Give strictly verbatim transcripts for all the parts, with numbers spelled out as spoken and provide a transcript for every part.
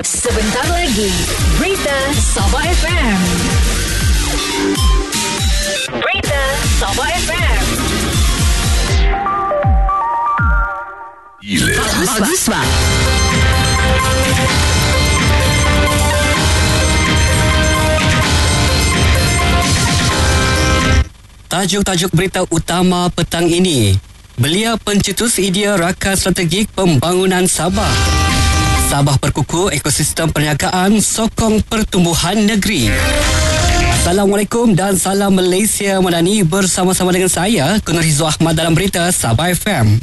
Sebentar lagi, Berita Sabah F M. Berita Sabah F M. Bagus, bagus, Pak. Tajuk-tajuk berita utama petang ini. Belia pencetus idea Raka Strategik Pembangunan Sabah. Sabah perkukuh ekosistem perniagaan sokong pertumbuhan negeri. Assalamualaikum dan salam Malaysia Madani, bersama-sama dengan saya Kunur Hizul Ahmad dalam Berita Sabah F M.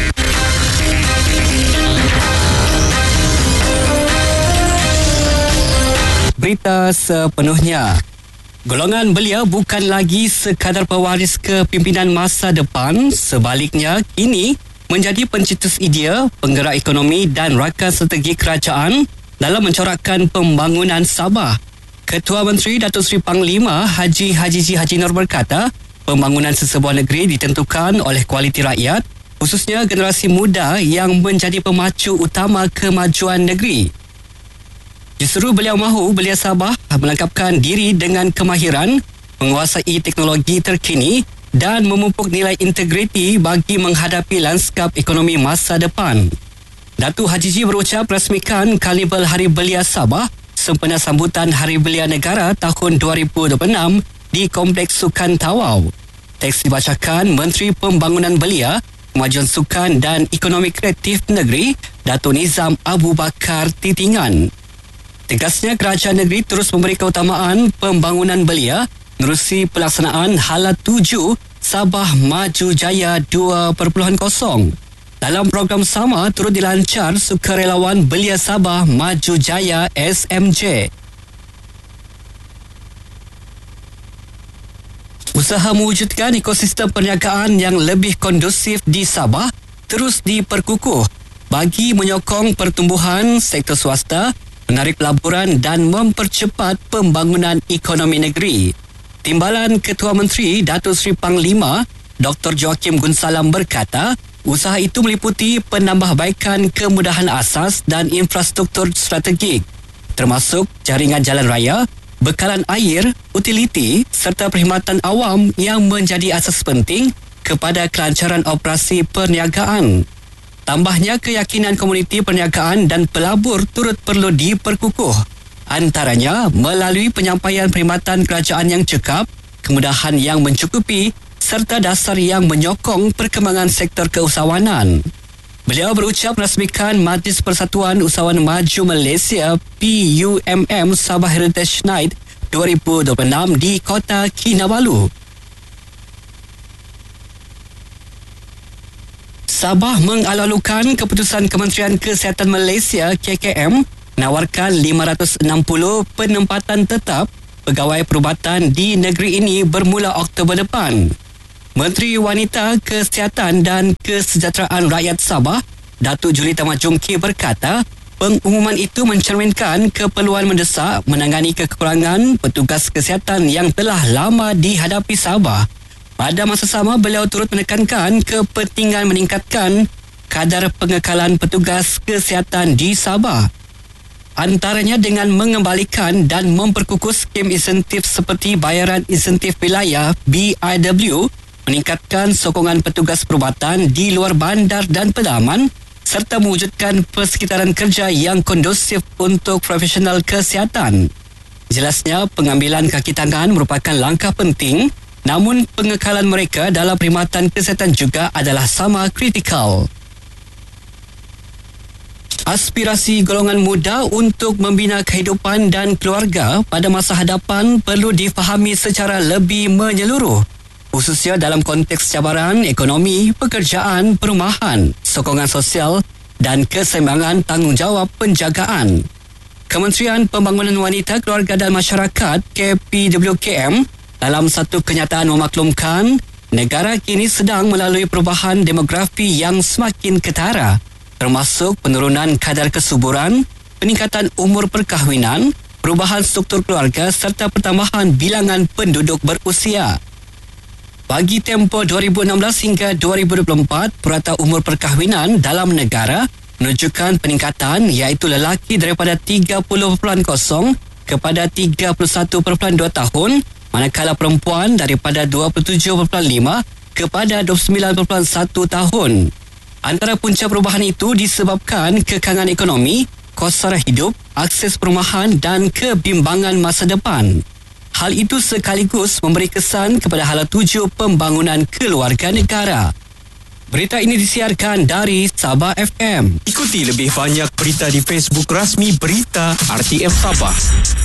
Berita sepenuhnya. Golongan belia bukan lagi sekadar pewaris kepimpinan masa depan, sebaliknya kini menjadi pencetus idea, penggerak ekonomi dan rakan strategi kerajaan dalam mencorakkan pembangunan Sabah. Ketua Menteri Datuk Seri Panglima Haji Haji G. Haji Nur berkata, pembangunan sesebuah negeri ditentukan oleh kualiti rakyat, khususnya generasi muda yang menjadi pemacu utama kemajuan negeri. Justru beliau mahu belia Sabah melengkapkan diri dengan kemahiran, menguasai teknologi terkini dan memupuk nilai integriti bagi menghadapi lanskap ekonomi masa depan. Datuk Haji G berucap rasmikan Karnival Hari Belia Sabah sempena sambutan Hari Belia Negara tahun dua ribu dua puluh enam di Kompleks Sukan Tawau. Teks dibacakan Menteri Pembangunan Belia, Kemajuan Sukan dan Ekonomi Kreatif Negeri, Datuk Nizam Abu Bakar Titingan. Tegasnya kerajaan negeri terus memberi keutamaan pembangunan belia menerusi pelaksanaan Hala tujuh Sabah Maju Jaya dua titik kosong. Dalam program sama turut dilancar sukarelawan Belia Sabah Maju Jaya S M J. Usaha mewujudkan ekosistem perniagaan yang lebih kondusif di Sabah terus diperkukuh bagi menyokong pertumbuhan sektor swasta, menarik pelaburan dan mempercepat pembangunan ekonomi negeri. Timbalan Ketua Menteri Datuk Seri Panglima Doktor Joakim Gunsalam berkata, usaha itu meliputi penambahbaikan kemudahan asas dan infrastruktur strategik, termasuk jaringan jalan raya, bekalan air, utiliti serta perkhidmatan awam yang menjadi asas penting kepada kelancaran operasi perniagaan. Tambahnya, keyakinan komuniti perniagaan dan pelabur turut perlu diperkukuh. Antaranya melalui penyampaian perkhidmatan kerajaan yang cekap, kemudahan yang mencukupi serta dasar yang menyokong perkembangan sektor keusahawanan. Beliau berucap rasmikan Majlis Persatuan Usahawan Maju Malaysia P U M M Sabah Heritage Night dua ribu dua puluh enam di Kota Kinabalu. Sabah mengalu-alukan keputusan Kementerian Kesihatan Malaysia K K M menawarkan lima ratus enam puluh penempatan tetap pegawai perubatan di negeri ini bermula Oktober depan. Menteri Wanita, Kesihatan dan Kesejahteraan Rakyat Sabah, Datuk Julita Majumki berkata, pengumuman itu mencerminkan keperluan mendesak menangani kekurangan petugas kesihatan yang telah lama dihadapi Sabah. Pada masa sama, beliau turut menekankan kepentingan meningkatkan kadar pengekalan petugas kesihatan di Sabah. Antaranya dengan mengembalikan dan memperkukuh skim insentif seperti bayaran insentif wilayah B I W, meningkatkan sokongan petugas perubatan di luar bandar dan pedalaman serta mewujudkan persekitaran kerja yang kondusif untuk profesional kesihatan. Jelasnya, pengambilan kaki tangan merupakan langkah penting, namun pengekalan mereka dalam perkhidmatan kesihatan juga adalah sama kritikal. Aspirasi golongan muda untuk membina kehidupan dan keluarga pada masa hadapan perlu difahami secara lebih menyeluruh, khususnya dalam konteks cabaran ekonomi, pekerjaan, perumahan, sokongan sosial dan keseimbangan tanggungjawab penjagaan. Kementerian Pembangunan Wanita, Keluarga dan Masyarakat K P W K M dalam satu kenyataan memaklumkan negara kini sedang melalui perubahan demografi yang semakin ketara, termasuk penurunan kadar kesuburan, peningkatan umur perkahwinan, perubahan struktur keluarga serta pertambahan bilangan penduduk berusia. Bagi tempoh dua ribu enam belas hingga dua ribu dua puluh empat, purata umur perkahwinan dalam negara menunjukkan peningkatan iaitu lelaki daripada tiga puluh perpuluhan kosong kepada tiga puluh satu perpuluhan dua tahun, manakala perempuan daripada dua puluh tujuh perpuluhan lima kepada dua puluh sembilan perpuluhan satu tahun. Antara punca perubahan itu disebabkan kekangan ekonomi, kos sara hidup, akses perumahan dan kebimbangan masa depan. Hal itu sekaligus memberi kesan kepada hala tuju pembangunan keluarga negara. Berita ini disiarkan dari Sabah F M. Ikuti lebih banyak berita di Facebook rasmi Berita R T M Sabah.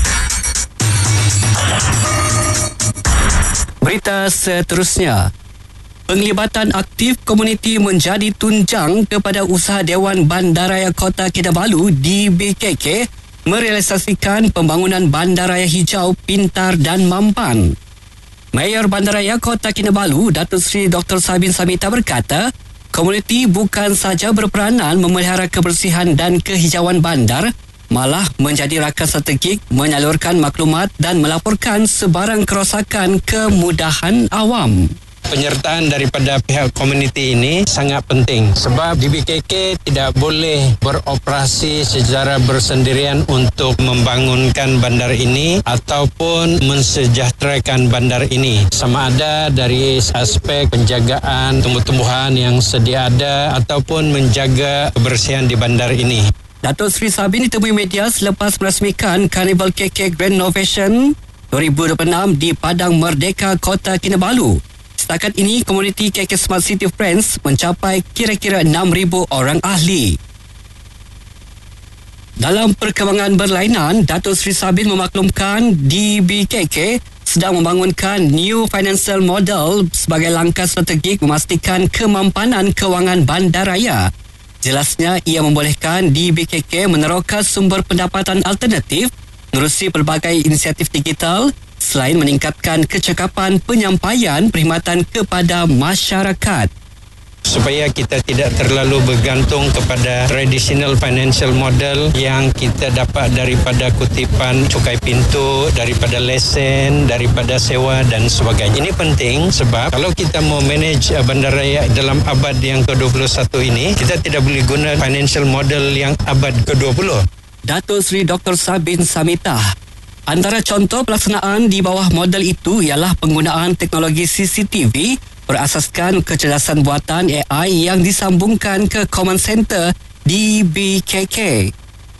Berita seterusnya. Penglibatan aktif komuniti menjadi tunjang kepada usaha Dewan Bandaraya Kota Kinabalu D B K K merealisasikan pembangunan bandaraya hijau, pintar dan mampan. Mayor Bandaraya Kota Kinabalu, Datuk Seri Doktor Sabin Samita berkata, komuniti bukan sahaja berperanan memelihara kebersihan dan kehijauan bandar, malah menjadi rakan strategik menyalurkan maklumat dan melaporkan sebarang kerosakan kemudahan awam. Penyertaan daripada pihak komuniti ini sangat penting sebab D B K K tidak boleh beroperasi secara bersendirian untuk membangunkan bandar ini ataupun mensejahterakan bandar ini, sama ada dari aspek penjagaan tumbuh-tumbuhan yang sedia ada ataupun menjaga kebersihan di bandar ini. Datuk Seri Sabin ditemui media selepas merasmikan Carnival K K Grand Novation dua ribu dua puluh enam di Padang Merdeka Kota Kinabalu. Setakat ini, komuniti K K Smart City Friends mencapai kira-kira enam ribu orang ahli. Dalam perkembangan berlainan, Datuk Seri Sabin memaklumkan D B K K sedang membangunkan New Financial Model sebagai langkah strategik memastikan kemampanan kewangan bandaraya. Jelasnya, ia membolehkan D B K K meneroka sumber pendapatan alternatif menerusi pelbagai inisiatif digital selain meningkatkan kecekapan penyampaian perkhidmatan kepada masyarakat. Supaya kita tidak terlalu bergantung kepada traditional financial model yang kita dapat daripada kutipan cukai pintu, daripada lesen, daripada sewa dan sebagainya. Ini penting sebab kalau kita mau manage bandaraya dalam abad yang ke dua puluh satu ini, kita tidak boleh guna financial model yang abad ke dua puluh. Datuk Seri Doktor Sabin Samita. Antara contoh pelaksanaan di bawah model itu ialah penggunaan teknologi C C T V berasaskan kecerdasan buatan A I yang disambungkan ke Command Center D B K K.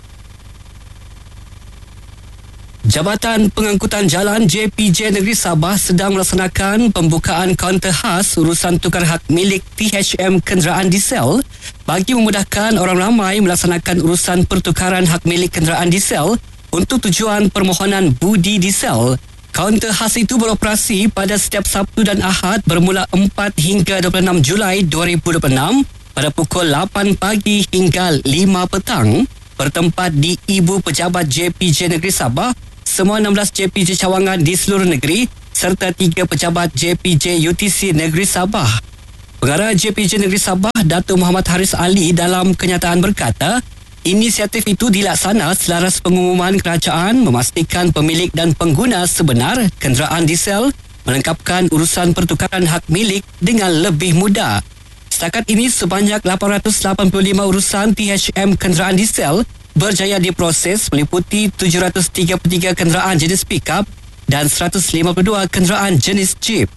Jabatan Pengangkutan Jalan J P J Negeri Sabah sedang melaksanakan pembukaan kaunter khas urusan tukar hak milik T H M kenderaan diesel bagi memudahkan orang ramai melaksanakan urusan pertukaran hak milik kenderaan diesel untuk tujuan permohonan budi diesel. Kaunter khas itu beroperasi pada setiap Sabtu dan Ahad bermula empat hingga dua puluh enam Julai dua ribu dua puluh enam pada pukul lapan pagi hingga lima petang, bertempat di Ibu Pejabat J P J Negeri Sabah, semua enam belas J P J cawangan di seluruh negeri serta tiga pejabat J P J U T C Negeri Sabah. Pengarah J P J Negeri Sabah, Datuk Muhammad Haris Ali dalam kenyataan berkata, inisiatif itu dilaksana selaras pengumuman kerajaan memastikan pemilik dan pengguna sebenar kenderaan diesel melengkapkan urusan pertukaran hak milik dengan lebih mudah. Setakat ini, sebanyak lapan ratus lapan puluh lima urusan T H M kenderaan diesel berjaya diproses meliputi tujuh ratus tiga puluh tiga kenderaan jenis pick-up dan seratus lima puluh dua kenderaan jenis jeep.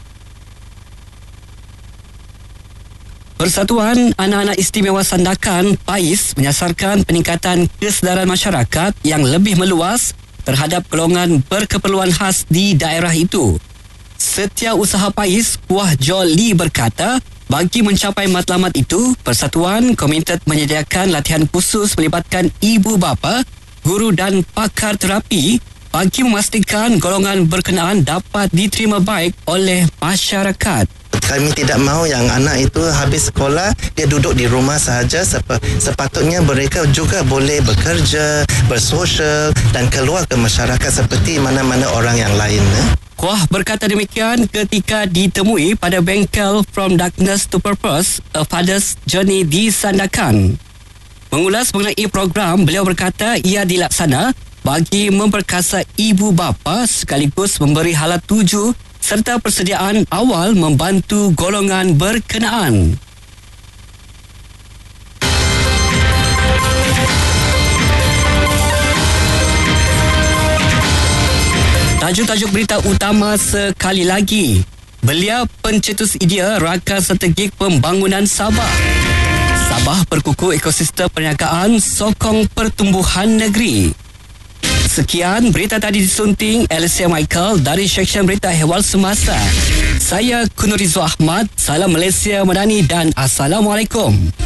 Persatuan Anak-Anak Istimewa Sandakan P A I S menyasarkan peningkatan kesedaran masyarakat yang lebih meluas terhadap golongan berkeperluan khas di daerah itu. Setiausaha P A I S Puah Jo Lee berkata, bagi mencapai matlamat itu, Persatuan komited menyediakan latihan khusus melibatkan ibu bapa, guru dan pakar terapi bagi memastikan golongan berkenaan dapat diterima baik oleh masyarakat. Kami tidak mahu yang anak itu habis sekolah, dia duduk di rumah sahaja. Sep- sepatutnya mereka juga boleh bekerja, bersosial dan keluar ke masyarakat seperti mana-mana orang yang lain. Eh? Kuah berkata demikian ketika ditemui pada bengkel From Darkness to Purpose, A Father's Journey di Sandakan. Mengulas mengenai program, beliau berkata ia dilaksana bagi memperkasa ibu bapa sekaligus memberi hala tuju serta persediaan awal membantu golongan berkenaan. Tajuk-tajuk berita utama sekali lagi. Belia pencetus idea raka strategik pembangunan Sabah. Sabah perkukuh ekosistem perniagaan sokong pertumbuhan negeri. Sekian berita tadi disunting Alicia Michael dari Seksyen Berita Ehwal Semasa. Saya Kunurizu Ahmad. Salam Malaysia Madani dan Assalamualaikum.